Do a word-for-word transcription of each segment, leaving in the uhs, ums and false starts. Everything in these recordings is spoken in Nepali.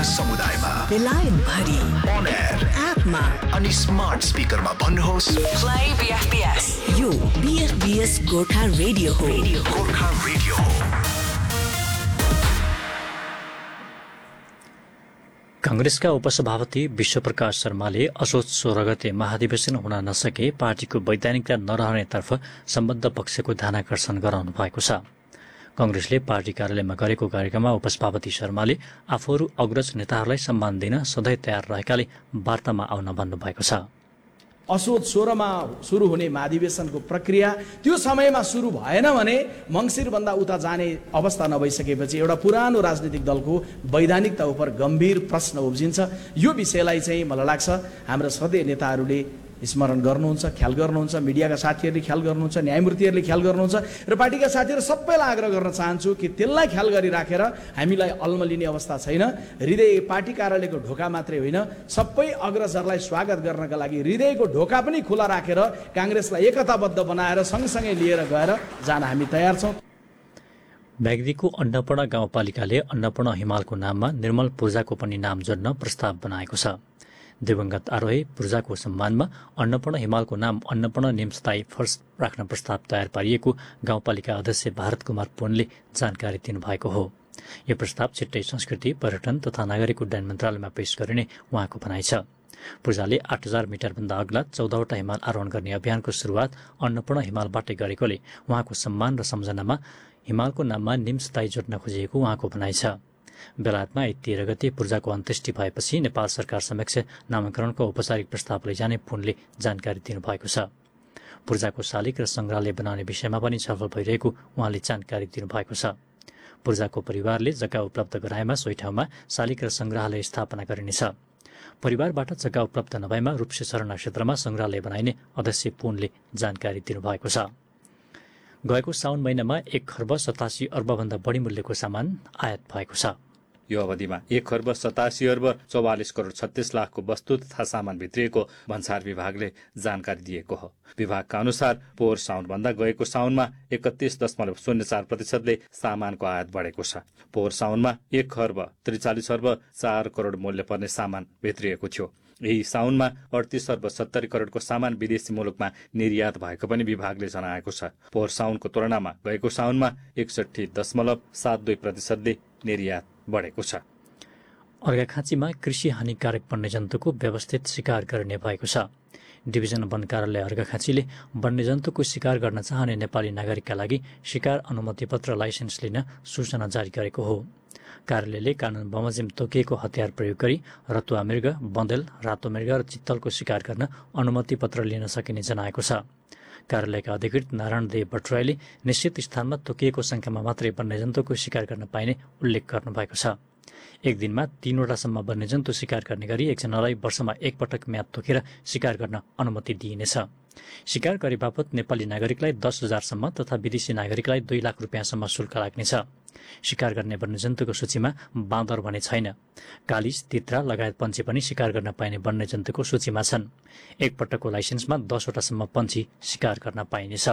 समुदायमा बेलायत भरि on air एपमा अनि स्मार्ट स्पिकरमा भन्नुहोस् प्ले बीएफपीएस। यो बीएफपीएस गोर्खा रेडियो हो। गोर्खा रेडियो हो। कांग्रेसका उपसभापति विश्वप्रकाश शर्माले असोज सोह्र गते महाधिवेशन हुन नसके पार्टीको वैधानिकता नरहनेतर्फ सम्बद्ध पक्षको ध्यानाकर्षण गराउनु भएको छ। कांग्रेसले पार्टी कार्यालयमा गरेको कार्यक्रममा उपसभापति शर्माले आफूहरू अग्रज नेताहरूलाई सम्मान दिन सधैँ तयार रहेकाले वार्तामा आउन भन्नुभएको छ। असोज सोह्रमा सुरु हुने महाधिवेशनको प्रक्रिया त्यो समयमा सुरु भएन भने मङ्सिरभन्दा उता जाने अवस्था नभइसकेपछि एउटा पुरानो राजनीतिक दलको वैधानिकता उप गम्भीर प्रश्न उब्जिन्छ। यो विषयलाई चाहिँ मलाई लाग्छ हाम्रो सधैँ नेताहरूले स्मरण गर्नुहुन्छ, ख्याल गर्नुहुन्छ, मिडियाका साथीहरूले ख्याल गर्नुहुन्छ, न्यायमूर्तिहरूले ख्याल गर्नुहुन्छ र पार्टीका साथीहरू सबैलाई आग्रह गर्न चाहन्छु कि त्यसलाई ख्याल गरिराखेर हामीलाई अल्मलिने अवस्था छैन। हृदय पार्टी कार्यालयको ढोका मात्रै होइन, सबै अग्रजहरूलाई स्वागत गर्नका लागि हृदयको ढोका पनि खुला राखेर कांग्रेसलाई एकताबद्ध बनाएर सँगसँगै लिएर गएर जान हामी तयार छौँ। म्याग्दीको अन्नपूर्ण गाउँपालिकाले अन्नपूर्ण हिमालको नाममा निर्मल पूर्जाको पनि नाम जोड्न प्रस्ताव बनाएको छ। दिवंगत आरोही पूर्जाको सम्मानमा अन्नपूर्ण हिमालको नाम अन्नपूर्ण निमस्थायी फर्स्ट राख्न प्रस्ताव तयार पारिएको गाउँपालिका अध्यक्ष भारत कुमार पुनले जानकारी दिनुभएको हो। यो प्रस्ताव छिट्टै संस्कृति, पर्यटन तथा नागरिक उड्डयन मन्त्रालयमा पेश गरिने उहाँको भनाइ छ। पूर्जाले आठ हजार मिटरभन्दा अग्ला चौधवटा हिमाल आरोहण गर्ने अभियानको सुरुवात अन्नपूर्ण हिमालबाटै गरेकोले उहाँको सम्मान र सम्झनामा हिमालको नाममा निमस्थायी जोड्न खोजिएको उहाँको भनाइ छ। बेलायतमा तेह्र गते पूर्जाको अन्त्येष्टि भएपछि नेपाल सरकार समक्ष नामाकरणको औपचारिक प्रस्ताव लैजाने पुनले जानकारी दिनुभएको छ। पूर्जाको शालिग र संग्रहालय बनाउने विषयमा पनि छलफल भइरहेको उहाँले जानकारी दिनुभएको छ। पूर्जाको परिवारले जग्गा उपलब्ध गराएमा सोही ठाउँमा शालिग र संग्रहालय स्थापना गरिनेछ। परिवारबाट जग्गा उपलब्ध नभएमा रूपसे सरना क्षेत्रमा संग्रहालय बनाइने अध्यक्ष पुनले जानकारी दिनुभएको छ। गएको साउन महिनामा एक खर्ब सतासी अर्बभन्दा बढी मूल्यको सामान आयात भएको छ। यो अवधिमा एक खर्ब सतासी अर्ब चौवालिस करोड छत्तीस लाखको वस्तु तथा सामान भित्रिएको भन्सार विभागले जानकारी दिएको हो। विभागका अनुसार पोहोर साउनभन्दा गएको साउनमा एकतीस दशमलव शून्य चार प्रतिशतले सामानको आयात बढेको छ। पोहोर साउनमा एक खर्ब त्रिचालिस अर्ब चार करोड मूल्य पर्ने सामान भित्रिएको थियो। यही साउनमा अडतिस अर्ब सत्तरी करोडको सामान विदेशी मुलुकमा निर्यात भएको पनि विभागले जनाएको छ। पोहोर साउनको तुलनामा गएको साउनमा एकसठी दशमलव सात दुई प्रतिशतले निर्यात बढेको छ। अर्घाखाँचीमा कृषि हानिकारक वन्यजन्तुको व्यवस्थित शिकार गर्ने भएको छ। डिभिजन वन कार्यालय अर्घाखाँचीले वन्यजन्तुको शिकार गर्न चाहने नेपाली नागरिकका लागि शिकार अनुमति पत्र लाइसेन्स लिन सूचना जारी गरेको हो। कार्यालयले कानून बमोजिम तोकिएको हतियार प्रयोग गरी रतुवा मृग, बँदेल, रातो मृग र चित्तलको शिकार गर्न अनुमति पत्र लिन सकिने जनाएको छ। कार्यालयका अधिकृत नारायण देव भट्टराईले निश्चित स्थानमा तोकिएको संख्यामा मात्रै वन्यजन्तुको शिकार गर्न पाइने उल्लेख गर्नुभएको छ। एक दिनमा तीनवटासम्म वन्यजन्तु शिकार गर्ने गरी एकजनालाई वर्षमा एकपटक म्याद तोकेर शिकार गर्न अनुमति दिइनेछ। शिकार गरे बापत नेपाली नागरिकलाई दस हजारसम्म तथा विदेशी नागरिकलाई दुई लाख रुपियाँसम्म शुल्क लाग्नेछ। शिकार गर्ने वन्यजन्तुको सूचीमा बाँदर भने छैन। कालिज, तित्रा लगायत पन्छी पनि शिकार गर्न पाइने वन्यजन्तुको सूचीमा छन्। एकपटकको लाइसेन्समा दसवटासम्म पन्छी शिकार गर्न पाइनेछ।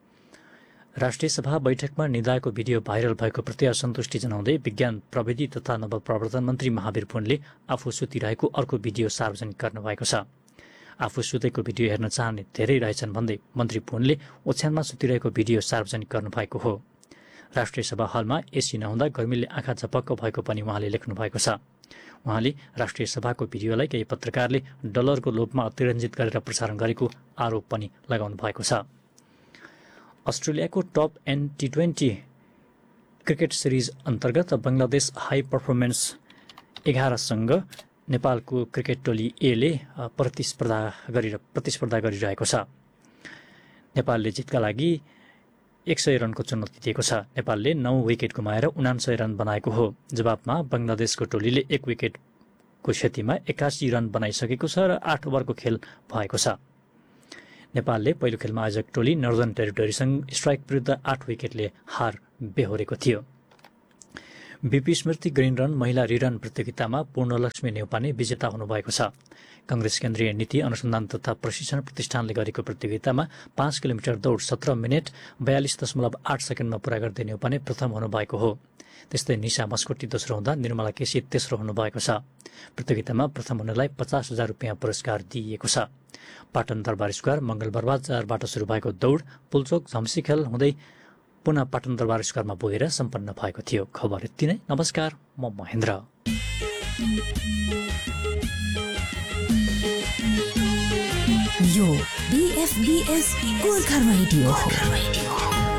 राष्ट्रिय सभा बैठकमा निदाएको भिडियो भाइरल भएको प्रति असन्तुष्टि जनाउँदै विज्ञान प्रविधि तथा नवप्रवर्तन मन्त्री महावीर पुनले आफू सुतिरहेको अर्को भिडियो सार्वजनिक गर्नुभएको छ। आफू सुतेको भिडियो हेर्न चाहने धेरै रहेछन् भन्दै मन्त्री पुनले ओछ्यानमा सुतिरहेको भिडियो सार्वजनिक गर्नुभएको हो। राष्ट्रिय सभा हलमा एसी नहुँदा गर्मीले आँखा झपक्क भएको पनि उहाँले लेख्नु भएको छ। उहाँले राष्ट्रिय सभाको भिडियोलाई केही पत्रकारले डलरको लोभमा अतिरञ्जित गरेर प्रसारण गरेको आरोप पनि लगाउनु भएको छ। अस्ट्रेलियाको top an T twenty cricket series अन्तर्गत बङ्गलादेश हाई पर्फर्मेन्स एघारसँग नेपालको क्रिकेट टोली एले प्रतिस्पर्धा गरेर प्रतिस्पर्धा गरिरहेको छ। नेपालले जितका लागि एक सय रनको चुनौती दिएको छ। नेपालले नौ विकेट गुमाएर उनान्सय रन बनाएको हो। जवाबमा बङ्गलादेशको टोलीले एक विकेटको क्षतिमा एकासी रन बनाइसकेको छ र आठ ओभरको खेल भएको छ। नेपालले पहिलो खेलमा आयोजक टोली नर्दर्न टेरिटोरीसँग स्ट्राइक विरुद्ध आठ विकेटले हार बेहोरेको थियो। बीपी स्मृति ग्रिन रन महिला रिरन प्रतियोगितामा पूर्णलक्ष्मी नेउपाने विजेता हुनुभएको छ। कांग्रेस केन्द्रीय नीति अनुसन्धान तथा प्रशिक्षण प्रतिष्ठानले गरेको प्रतियोगितामा पाँच किलोमिटर दौड सत्र मिनट बयालिस दशमलव आठ सेकेन्डमा पूरा गर्दै नेउपाने प्रथम हुनुभएको हो। त्यस्तै निशा मस्कोटी दोस्रो हुँदा निर्मला केसी तेस्रो हुनुभएको छ। प्रतियोगितामा प्रथम हुनेलाई पचास हजार रुपियाँ पुरस्कार दिइएको छ। पाटन दरबार स्क्वायर मंगलबार बजारबाट सुरु भएको दौड पुलचोक झम्सीखेल हुँदै पुनः पाटन दरबार स्क्वायरमा पुगेर सम्पन्न भएको थियो। खबर यति नै। नमस्कार, म महेन्द्र। यो बीएफबीएस गोर्खा रेडियो हो।